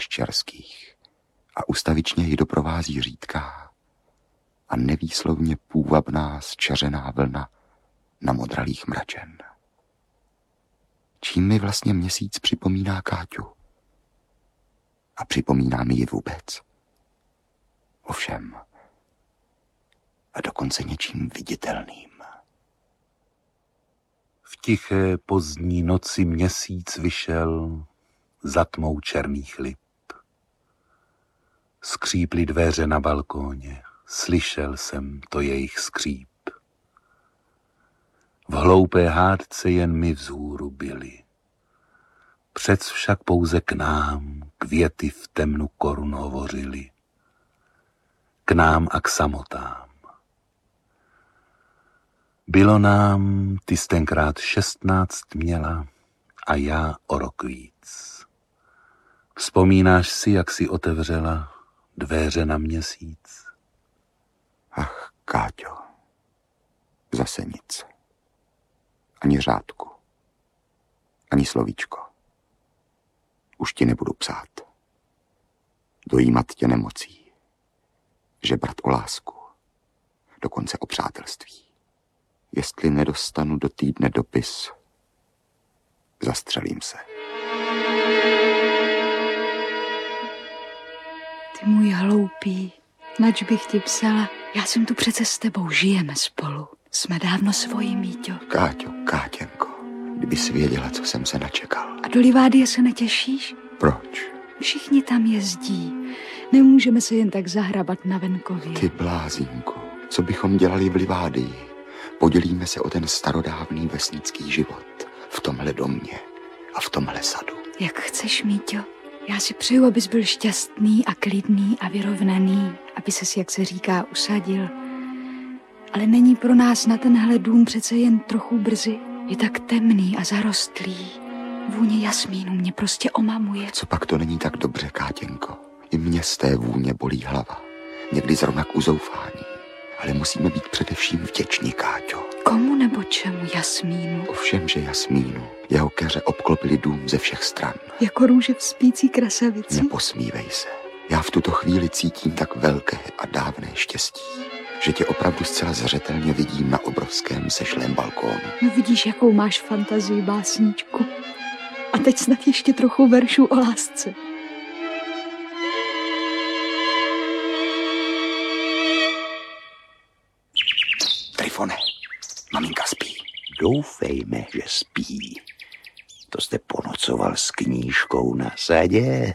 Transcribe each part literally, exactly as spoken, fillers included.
ještěrských a ustavičně ji doprovází řídká a nevýslovně půvabná zčeřená vlna na modralých mračen. Čím mi vlastně měsíc připomíná Káťu? A připomíná mi ji vůbec? Ovšem, a dokonce něčím viditelným. V tiché pozdní noci měsíc vyšel za tmou černých lip. Skříply dveře na balkóně, slyšel jsem to jejich skříp. V hloupé hádce jen my vzhůru byli. Přec však pouze k nám květy v temnu korun hovořili. K nám a k samotám. Bylo nám, ty jsi tenkrát šestnáct měla a já o rok víc. Vzpomínáš si, jak si otevřela dveře na měsíc? Ach, Káťo, zase nic. Ani řádku. Ani slovíčko. Už ti nebudu psát. Dojímat tě nemocí. Žebrat o lásku. Dokonce o přátelství. Jestli nedostanu do týdne dopis, zastřelím se. Ty můj hloupý, nač bych ti psala. Já jsem tu přece s tebou, žijeme spolu. Jsme dávno svojí, Míťo. Káťo, Kátěnko, kdyby jsi věděla, co jsem se načekal. A do Livádie se netěšíš? Proč? Všichni tam jezdí. Nemůžeme se jen tak zahrabat na venkově. Ty blázínku, co bychom dělali v Livádii? Podělíme se o ten starodávný vesnický život v tomhle domě a v tomhle sadu. Jak chceš, Míťo. Já si přeju, abys byl šťastný a klidný a vyrovnaný, aby ses, jak se říká, usadil. Ale není pro nás na tenhle dům přece jen trochu brzy. Je tak temný a zarostlý. Vůně jasmínu mě prostě omamuje. Co pak to není tak dobře, Kátěnko? I mě z té vůně bolí hlava. Někdy zrovna k uzoufání. Ale musíme být především vděční, Káťo. Komu nebo čemu jasmínu? Ovšem, že jasmínu. Jeho keře obklopili dům ze všech stran. Jako růže v spící krasavici. Neposmívej se. Já v tuto chvíli cítím tak velké a dávné štěstí, že tě opravdu zcela zřetelně vidím na obrovském sešlém balkónu. No vidíš, jakou máš fantazii, básničku. A teď snad ještě trochu veršů o lásce. Trifone, maminka spí. Doufejme, že spí. To jste ponocoval s knížkou na sadě.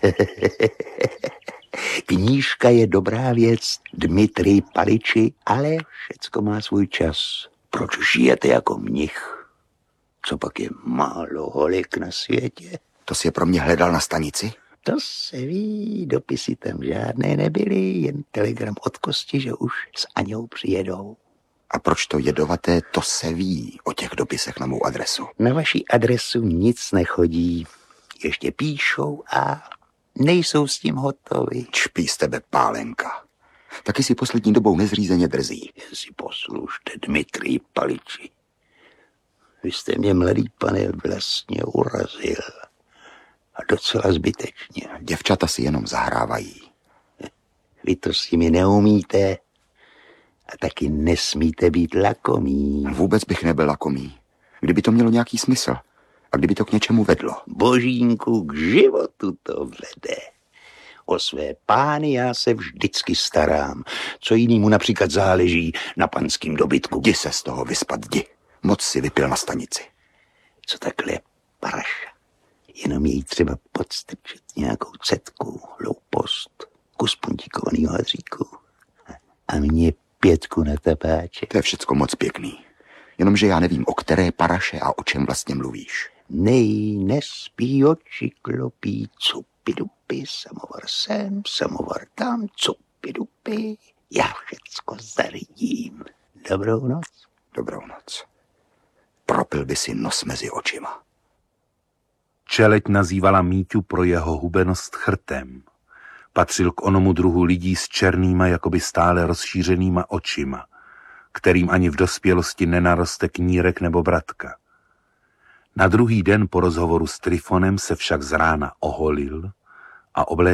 Knížka je dobrá věc, Dmitrij Paliči, ale všecko má svůj čas. Proč žijete jako mnich? Co pak je málo holik na světě? To jsi je pro mě hledal na stanici? To se ví, dopisy tam žádné nebyly, jen telegram od Kosti, že už s Aňou přijedou. A proč to jedovaté, to se ví o těch dopisech na mou adresu? Na vaši adresu nic nechodí. Ještě píšou a nejsou s tím hotovi. Čpí z tebe pálenka. Taky si poslední dobou nezřízeně drzí. Jen si poslušte, Dmitrij Paliči. Vy jste mě, mladý pane, vlastně urazil. A docela zbytečně. Děvčata si jenom zahrávají. Vy to s nimi neumíte. A taky nesmíte být lakomý. Vůbec bych nebyl lakomý. Kdyby to mělo nějaký smysl. A kdyby to k něčemu vedlo. Božínku, k životu to vede. O své pány já se vždycky starám. Co jinému například záleží na panským dobytku. Jdi se z toho vyspat, jdi. Moc si vypil na stanici. Co takhle paraša. Jenom jej třeba podstrčit nějakou cetku, loupost, kus puntíkovanýho hadříku. A mě pětku na tapáče. To je všecko moc pěkný. Jenomže já nevím, o které paraše a o čem vlastně mluvíš. Nej, nespí, oči klopí, cupidupy, samovar sem, samovar tam, cupidupy. Já všecko zařídím. Dobrou noc. Dobrou noc. Propil by si nos mezi očima. Čeleď nazývala Míťu pro jeho hubenost chrtem. Patřil k onomu druhu lidí s černýma, jakoby stále rozšířenýma očima, kterým ani v dospělosti nenaroste knírek nebo bratka. Na druhý den po rozhovoru s Trifonem se však z rána oholil a oblékl